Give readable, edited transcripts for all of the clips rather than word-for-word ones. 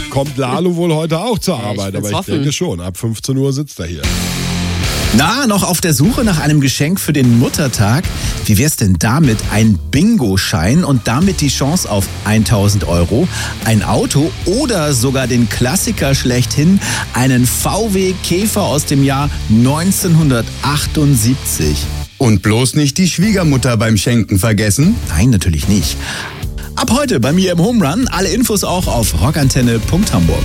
kommt Lalo wohl heute auch zur Arbeit, aber ich denke schon, ab 15 Uhr sitzt er hier. Na, noch auf der Suche nach einem Geschenk für den Muttertag? Wie wär's denn damit? Ein Bingo-Schein und damit die Chance auf 1.000 €, ein Auto oder sogar den Klassiker schlechthin, einen VW Käfer aus dem Jahr 1978. Und bloß nicht die Schwiegermutter beim Schenken vergessen? Nein, natürlich nicht. Ab heute bei mir im Home Run, alle Infos auch auf rockantenne.hamburg.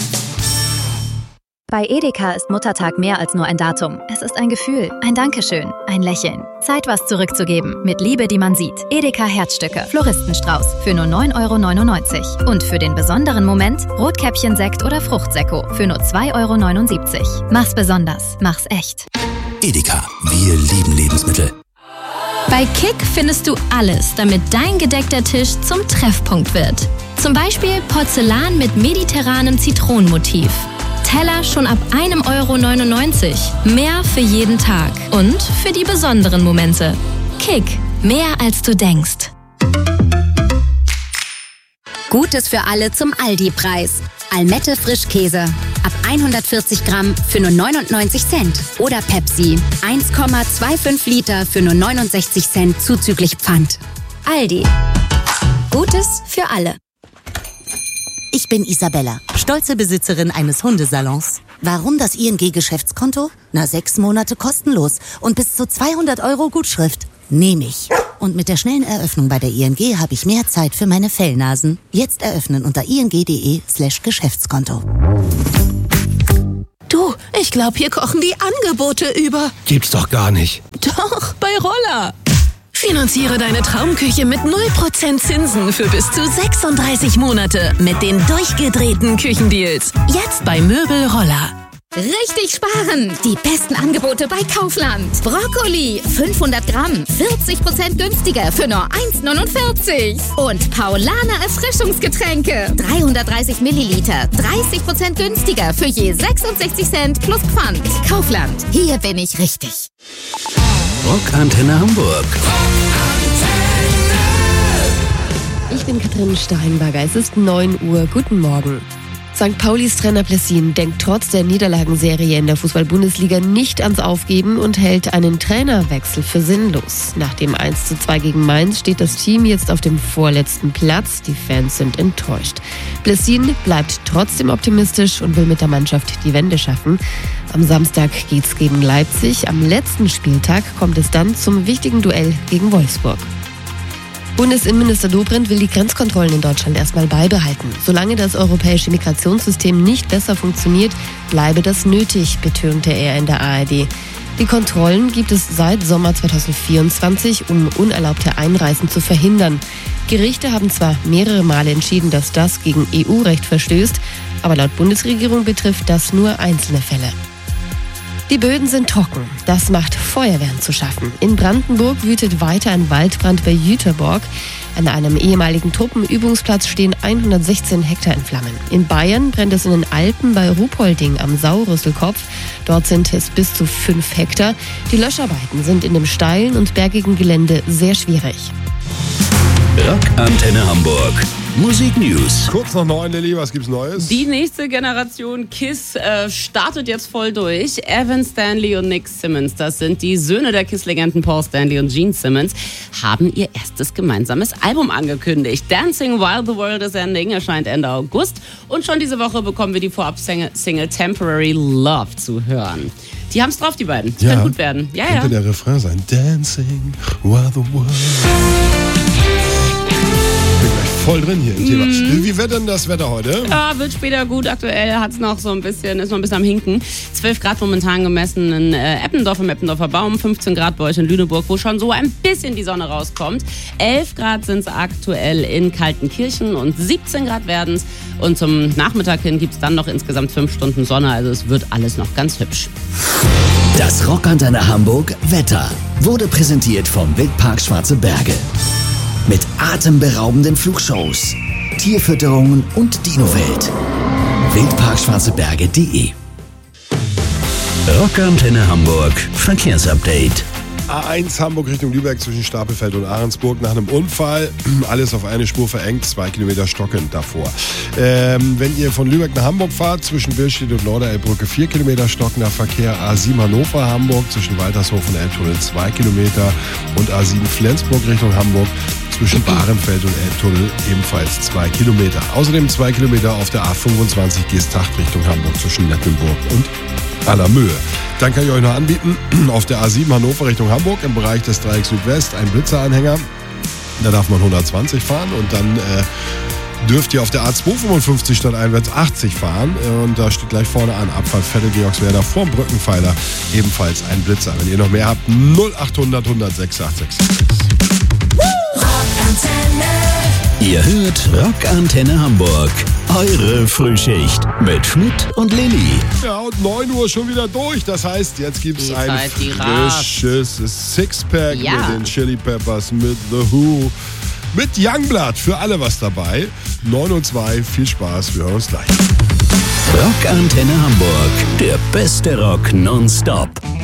Bei Edeka ist Muttertag mehr als nur ein Datum. Es ist ein Gefühl, ein Dankeschön, ein Lächeln. Zeit, was zurückzugeben. Mit Liebe, die man sieht. Edeka Herzstücke. Floristenstrauß. Für nur 9,99 €. Und für den besonderen Moment Rotkäppchen-Sekt oder Fruchtsekko. Für nur 2,79 €. Mach's besonders. Mach's echt. Edeka. Wir lieben Lebensmittel. Bei Kick findest du alles, damit dein gedeckter Tisch zum Treffpunkt wird. Zum Beispiel Porzellan mit mediterranem Zitronenmotiv. Teller schon ab 1,99 €. Mehr für jeden Tag. Und für die besonderen Momente. Kick. Mehr als du denkst. Gutes für alle zum Aldi-Preis. Almette Frischkäse. Ab 140 Gramm für nur 99 Cent. Oder Pepsi. 1,25 Liter für nur 69 Cent zuzüglich Pfand. Aldi. Gutes für alle. Ich bin Isabella, stolze Besitzerin eines Hundesalons. Warum das ING-Geschäftskonto? 6 Monate kostenlos und bis zu 200 € Gutschrift. Nehme ich. Und mit der schnellen Eröffnung bei der ING habe ich mehr Zeit für meine Fellnasen. Jetzt eröffnen unter ing.de/Geschäftskonto. Du, ich glaube, hier kochen die Angebote über. Gibt's doch gar nicht. Doch, bei Roller. Finanziere deine Traumküche mit 0% Zinsen für bis zu 36 Monate mit den durchgedrehten Küchendeals. Jetzt bei Möbel Roller. Richtig sparen! Die besten Angebote bei Kaufland. Brokkoli, 500 Gramm, 40% günstiger für nur 1,49 €. Und Paulaner Erfrischungsgetränke, 330 Milliliter, 30% günstiger für je 66 Cent plus Pfand. Kaufland, hier bin ich richtig. Rockantenne Hamburg. Ich bin Katrin Steinberger. Es ist 9 Uhr. Guten Morgen. St. Paulis Trainer Plessin denkt trotz der Niederlagenserie in der Fußball-Bundesliga nicht ans Aufgeben und hält einen Trainerwechsel für sinnlos. Nach dem 1:2 gegen Mainz steht das Team jetzt auf dem vorletzten Platz. Die Fans sind enttäuscht. Plessin bleibt trotzdem optimistisch und will mit der Mannschaft die Wende schaffen. Am Samstag geht's gegen Leipzig. Am letzten Spieltag kommt es dann zum wichtigen Duell gegen Wolfsburg. Bundesinnenminister Dobrindt will die Grenzkontrollen in Deutschland erstmal beibehalten. Solange das europäische Migrationssystem nicht besser funktioniert, bleibe das nötig, betonte er in der ARD. Die Kontrollen gibt es seit Sommer 2024, um unerlaubte Einreisen zu verhindern. Gerichte haben zwar mehrere Male entschieden, dass das gegen EU-Recht verstößt, aber laut Bundesregierung betrifft das nur einzelne Fälle. Die Böden sind trocken. Das macht Feuerwehren zu schaffen. In Brandenburg wütet weiter ein Waldbrand bei Jüterborg. An einem ehemaligen Truppenübungsplatz stehen 116 Hektar in Flammen. In Bayern brennt es in den Alpen bei Ruhpolding am Sauerrüsselkopf. Dort sind es bis zu 5 Hektar. Die Löscharbeiten sind in dem steilen und bergigen Gelände sehr schwierig. Rockantenne Hamburg. Musik News. Kurz nach 9, Lilly, was gibt's Neues? Die nächste Generation KISS startet jetzt voll durch. Evan Stanley und Nick Simmons, das sind die Söhne der KISS-Legenden Paul Stanley und Gene Simmons, haben ihr erstes gemeinsames Album angekündigt. Dancing While the World is Ending erscheint Ende August. Und schon diese Woche bekommen wir die Vorab-Single Temporary Love zu hören. Die haben's drauf, die beiden. Das kann gut werden. Ja, könnte der Refrain sein. Dancing while the world... Voll drin hier im Thema. Wie wird denn das Wetter heute? Ja, wird später gut. Aktuell ist noch ein bisschen am Hinken. 12 Grad momentan gemessen in Eppendorf im Eppendorfer Baum, 15 Grad bei euch in Lüneburg, wo schon so ein bisschen die Sonne rauskommt. 11 Grad sind es aktuell in Kaltenkirchen und 17 Grad werden es. Und zum Nachmittag hin gibt es dann noch insgesamt 5 Stunden Sonne. Also es wird alles noch ganz hübsch. Das Rockantenne Hamburg Wetter wurde präsentiert vom Wildpark Schwarze Berge. Mit atemberaubenden Flugshows, Tierfütterungen und Dinowelt. Wildparkschwarzeberge.de. Rockantenne Hamburg Verkehrsupdate. A1 Hamburg Richtung Lübeck zwischen Stapelfeld und Ahrensburg nach einem Unfall. Alles auf eine Spur verengt, 2 Kilometer stockend davor. Wenn ihr von Lübeck nach Hamburg fahrt, zwischen Billstedt und Norderelbbrücke 4 Kilometer stockender Verkehr. A7 Hannover-Hamburg zwischen Waltershof und Elbtunnel 2 Kilometer. Und A7 Flensburg Richtung Hamburg zwischen Bahrenfeld und Elbtunnel ebenfalls 2 Kilometer. Außerdem 2 Kilometer auf der A25 Geesthacht Richtung Hamburg zwischen Nettenburg und Allermöhe. Dann kann ich euch noch anbieten, auf der A7 Hannover Richtung Hamburg im Bereich des Dreiecks Südwest ein Blitzeranhänger. Da darf man 120 fahren und dann dürft ihr auf der A255 statt einwärts 80 fahren. Und da steht gleich vorne an, Abfahrt Vettel-Georgswerda vorm Brückenpfeiler ebenfalls ein Blitzer. Wenn ihr noch mehr habt, 0800 106 866. Ihr hört Rockantenne Hamburg. Eure Frühschicht mit Schmidt und Lilly. Ja, und 9 Uhr schon wieder durch. Das heißt, jetzt gibt es ein frisches Sixpack mit den Chili Peppers, mit The Who, mit Youngblood. Für alle was dabei. 9 und 2, viel Spaß. Wir hören uns gleich. Rockantenne Hamburg. Der beste Rock nonstop.